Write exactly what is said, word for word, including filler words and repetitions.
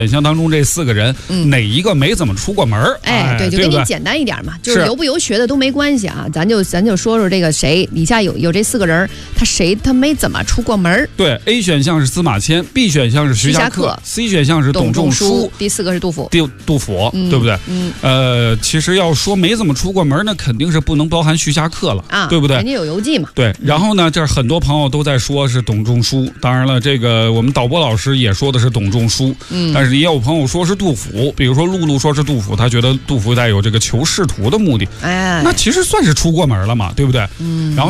选项当中这四个人，嗯、哪一个没怎么出过门？ 哎，对，就给你简单一点嘛，就是游不游学的都没关系啊，咱就咱就说说这个谁，底下有有这四个人，他谁他没怎么出过门？ 对 ，A 选项是司马迁 ，B 选项是徐霞客 ，C 选项是董仲舒， 第四个是杜甫， 杜杜甫， 嗯、 对不对？ 嗯， 呃，其实要说没怎么出过门，那肯定是不能包含徐霞客了啊，对不对？ 人家有游记嘛。 对，然后呢，这很多朋友都在说是董仲舒，当然了，这个我们导播老师也说的是董仲舒，嗯，但是也有朋友说是杜甫，比如说露露说是杜甫，他觉得杜甫带有这个求仕途的目的，哎，那其实算是出过门了嘛，对不对？嗯，然后。